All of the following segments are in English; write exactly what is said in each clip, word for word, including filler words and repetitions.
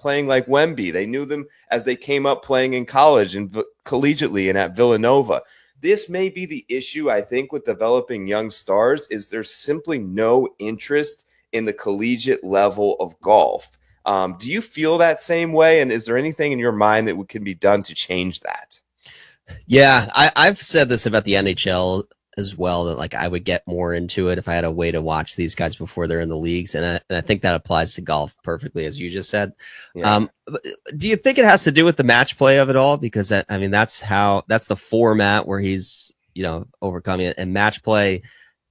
playing like Wemby. They knew them as they came up playing in college and v- collegiately and at Villanova. This may be the issue, I think, with developing young stars is there's simply no interest in the collegiate level of golf. Um, do you feel that same way? And is there anything in your mind that can be done to change that? Yeah, I, I've said this about the N H L as well, that like I would get more into it if I had a way to watch these guys before they're in the leagues. And I, and I think that applies to golf perfectly, as you just said. Yeah. Um, do you think it has to do with the match play of it all? Because that, I mean, that's how, that's the format where he's, you know, overcoming it. And match play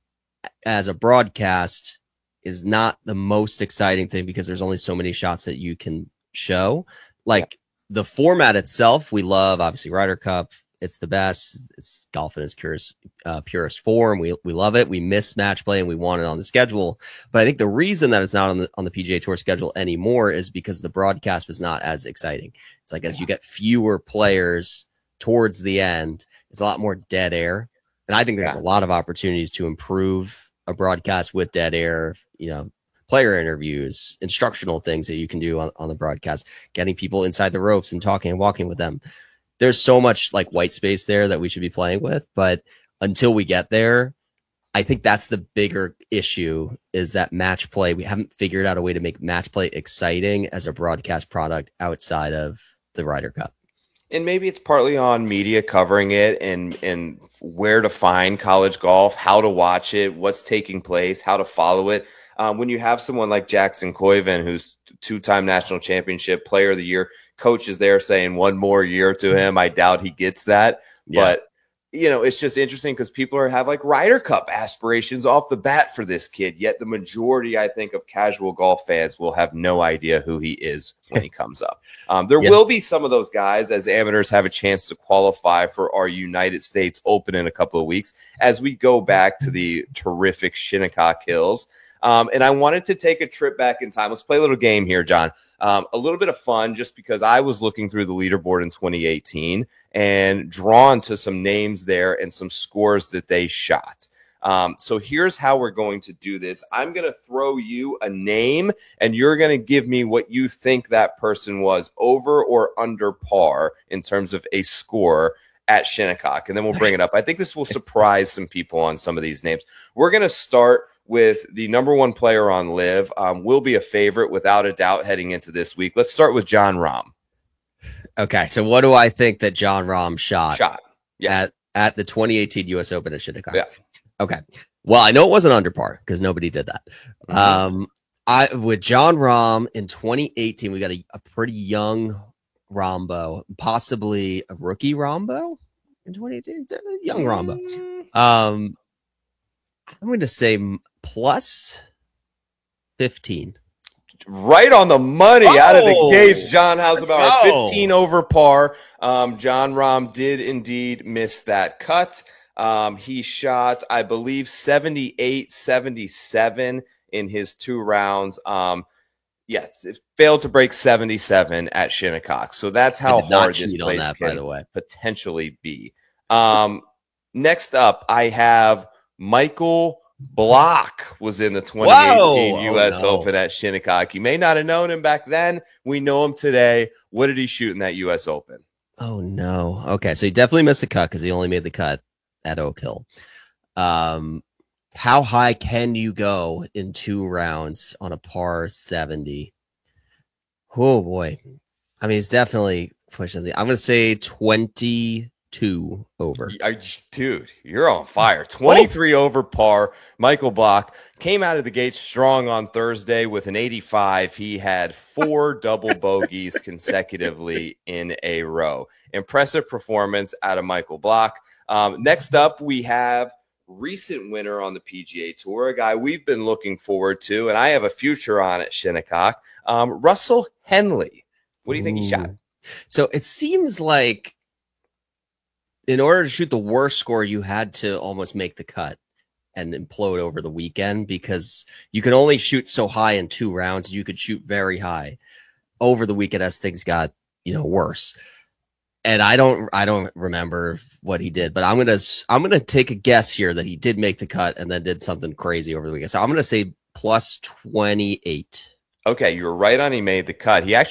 as a broadcast is not the most exciting thing because there's only so many shots that you can show. Like yeah. the format itself, we love, obviously, Ryder Cup. It's the best. It's golf in its purest, uh, purest form. We we love it. We miss match play and we want it on the schedule. But I think the reason that it's not on the on the P G A Tour schedule anymore is because the broadcast was not as exciting. It's like as you get fewer players towards the end, it's a lot more dead air. And I think there's yeah. a lot of opportunities to improve a broadcast with dead air. You know, player interviews, instructional things that you can do on, on the broadcast, getting people inside the ropes and talking and walking with them. There's so much like white space there that we should be playing with. But until we get there, I think that's the bigger issue is that match play. We haven't figured out a way to make match play exciting as a broadcast product outside of the Ryder Cup. And maybe it's partly on media covering it and, and where to find college golf, how to watch it, what's taking place, how to follow it. Um, when you have someone like Jackson Koiven, who's two-time national championship player of the year, coach is there saying one more year to him. I doubt he gets that. Yeah. But, you know, it's just interesting because people are have like Ryder Cup aspirations off the bat for this kid. Yet the majority, I think, of casual golf fans will have no idea who he is when he comes up. Um, there yeah. will be some of those guys as amateurs have a chance to qualify for our United States Open in a couple of weeks as we go back to the terrific Shinnecock Hills. Um, and I wanted to take a trip back in time. Let's play a little game here, John. Um, a little bit of fun just because I was looking through the leaderboard in twenty eighteen and drawn to some names there and some scores that they shot. Um, so here's how we're going to do this. I'm going to throw you a name, and you're going to give me what you think that person was over or under par in terms of a score at Shinnecock, and then we'll bring it up. I think this will surprise some people on some of these names. We're going to start with the number one player on Live, um, will be a favorite without a doubt heading into this week. Let's start with Jon Rahm. Okay, so what do I think that Jon Rahm shot, shot. Yeah. at at the twenty eighteen U S Open at Shinnecock? Yeah. Okay. Well, I know it wasn't under par because nobody did that. Mm-hmm. Um, I with Jon Rahm in twenty eighteen, we got a, a pretty young Rahmbo, possibly a rookie Rahmbo in twenty eighteen. Young Rahmbo. Um, I'm going to say plus fifteen. Right on the money oh, out of the gates. John, how's about fifteen over par? Um, Jon Rahm did indeed miss that cut. Um, he shot, I believe, seventy-eight seventy-seven in his two rounds. Um, yes, it failed to break seventy-seven at Shinnecock. So that's how hard this place that, can by the way. potentially be. Um, next up, I have Michael Block was in the twenty eighteen Whoa! U S Oh, no. Open at Shinnecock. You may not have known him back then. We know him today. What did he shoot in that U S Open? Oh, no. Okay, so he definitely missed the cut because he only made the cut at Oak Hill. Um, how high can you go in two rounds on a par seventy? Oh, boy. I mean, he's definitely pushing the – I'm going to say twenty-two over. Dude, you're on fire. twenty-three oh. over par. Michael Block came out of the gate strong on Thursday with an eighty-five. He had four double bogeys consecutively in a row. Impressive performance out of Michael Block. Um, next up, we have recent winner on the P G A Tour, a guy we've been looking forward to, and I have a future on at Shinnecock, um, Russell Henley. What do you think Ooh. he shot? So it seems like in order to shoot the worst score, you had to almost make the cut and implode over the weekend because you can only shoot so high in two rounds. You could shoot very high over the weekend as things got, you know, worse. And I don't, I don't remember what he did, but I'm gonna, I'm gonna take a guess here that he did make the cut and then did something crazy over the weekend. So I'm gonna say plus twenty-eight. Okay, you were right on. He made the cut. He actually